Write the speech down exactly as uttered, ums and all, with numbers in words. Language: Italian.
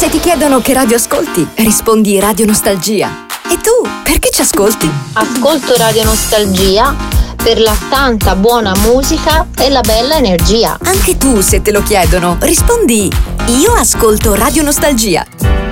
Se ti chiedono che radio ascolti, rispondi Radio Nostalgia. E tu, perché ci ascolti? Ascolto Radio Nostalgia per la tanta buona musica e la bella energia. Anche tu, se te lo chiedono, rispondi: io ascolto Radio Nostalgia.